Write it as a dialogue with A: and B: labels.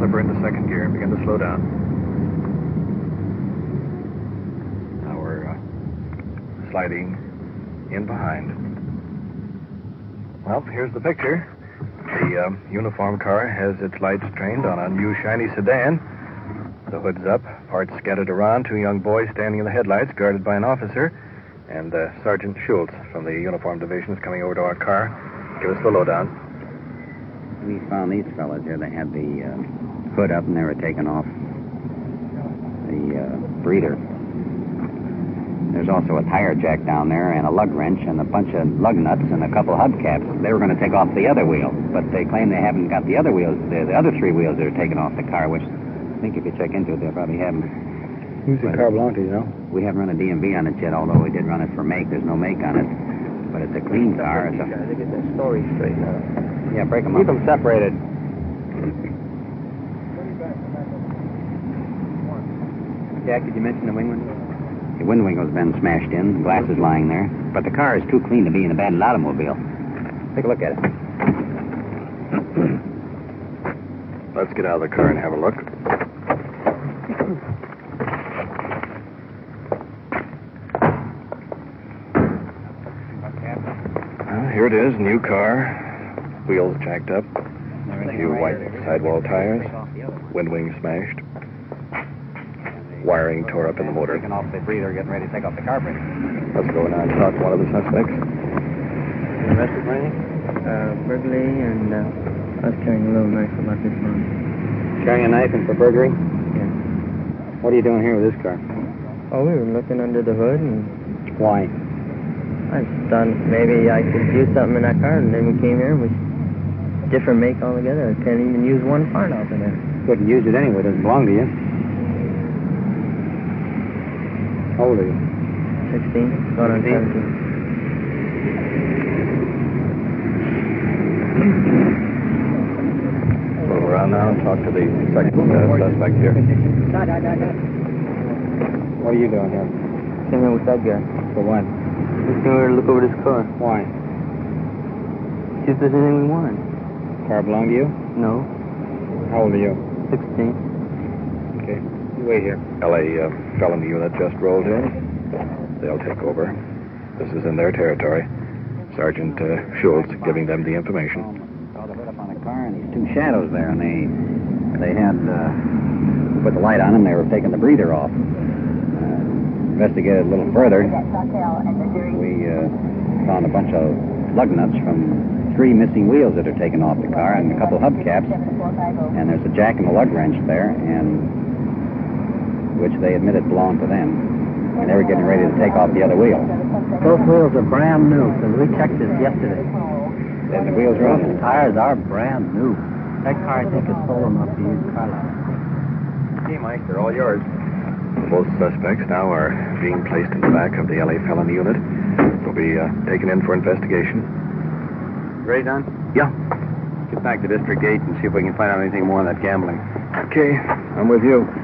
A: slipper into second gear and begin to slow down. Now we're sliding in behind. Well, here's the picture. The uniform car has its lights trained on a new shiny sedan. The hood's up, parts scattered around, two young boys standing in the headlights, guarded by an officer, and Sergeant Schultz from the uniform division is coming over to our car. Give us the lowdown.
B: We found these fellas here. They had the hood up and they were taking off the breather. There's also a tire jack down there and a lug wrench and a bunch of lug nuts and a couple hubcaps. They were going to take off the other wheel, but they claim they haven't got the other wheels, the other three wheels that are taken off the car, which I think if you check into it, they'll probably have them.
C: Who's the car belong to, you know?
B: We haven't run a DMV on it yet, although we did run it for make. There's no make on it. But it's a clean car.
C: They get their stories straight now.
B: Yeah, break them
C: Keep
B: up.
C: them separated.
B: Jack, did you mention the wing window? The wind window's been smashed in. Glass is lying there. But the car is too clean to be an abandoned automobile. Take a look at it.
A: Let's get out of the car and have a look. Here it is, new car. Wheels jacked up. A few white sidewall tires. Wind wing smashed. Wiring tore up in the motor.
B: Taking off the breather, getting ready to take off the carburetor.
A: Let's go now and talk to one of the suspects.
C: Arrested for anything?
D: Burglary and I was carrying a little knife about this month.
C: Carrying a knife and for burglary?
D: Yeah.
C: What are you doing here with this car?
D: Oh, we were looking under the hood and
C: Why?
D: I thought maybe I could use something in that car, and then we came here and we different make altogether. I can't even use one part off of there.
C: Couldn't use it anyway. It doesn't belong to you. How old are you?
D: 16, going on 17.
A: Go around now and talk to the second suspect here.
C: What are you doing here?
D: Came here with that guy.
C: For what?
D: We came here to look over this car.
C: Why?
D: See if there's anything we wanted.
C: Car belong to you?
D: No,
C: How old are you?
D: 16.
C: Okay. You wait here.
A: LA felony unit just rolled in. They'll take over. This is in their territory. Sergeant Schultz giving them the information.
B: Saw the hood up on the car and these two shadows there, and they had put the light on them. They were taking the breather off. Investigated a little further. We found a bunch of lug nuts from 3 missing wheels that are taken off the car and a couple of hubcaps. And there's a jack and a lug wrench there, and which they admitted belonged to them. And they were getting ready to take off the other wheel.
D: Those wheels are brand new, because we checked this yesterday.
B: And the wheels are on.
D: Those tires are brand new. That car, I think, is stolen off the used car lot.
A: Okay, Mike, they're all yours. Both suspects now are being placed in the back of the LA felony unit. They'll be taken in for investigation.
C: Ready, Don?
A: Yeah.
C: Get back to District 8 and see if we can find out anything more on that gambling.
A: Okay, I'm with you.